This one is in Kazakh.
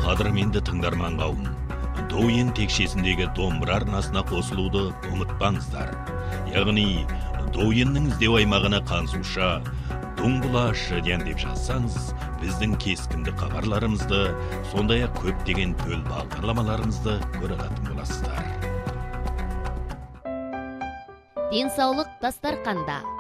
Қадірменді тыңдарман қауым, Доуен текшесіндегі домбыра арнасына қосылуды ұмытпаңыздар. Яғни, Доуеннің іздеу аймағына қансуша, Дуңбұлашы деп жазсаңыз, біздің кескінді хабарларымызды, сондай-ақ көптеген төл бағдарламаларымызды көре алатын боласыздар. Денсаулық дастарханда.